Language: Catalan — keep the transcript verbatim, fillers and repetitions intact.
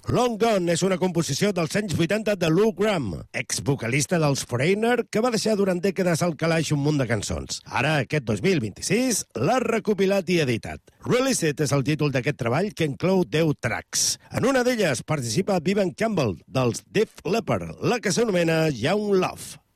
Long Gone és una composició dels anys vuitanta de Lou Gramm, ex-vocalista dels Foreigner, que va deixar durant dècades al calaix un munt de cançons. Ara, aquest dos mil vint-i-sis, l'ha recopilat i editat. Release It és el títol d'aquest treball, que inclou deu tracks. En una d'elles participa Vivian Campbell, dels Def Leppard, la que s'anomena Young Love.